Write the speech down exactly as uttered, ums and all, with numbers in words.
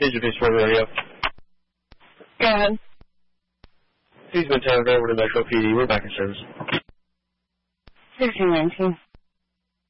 Agent Peace River Radio. Go ahead. He's been turned over to Metro P D. We're back in service. sixteen nineteen.